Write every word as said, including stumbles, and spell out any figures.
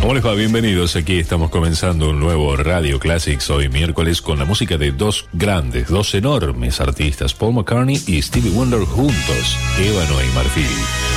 ¿Cómo les va? Bienvenidos. Aquí estamos comenzando un nuevo Radio Classics hoy miércoles con la música de dos grandes, dos enormes artistas, Paul McCartney y Stevie Wonder juntos, ébano y marfil.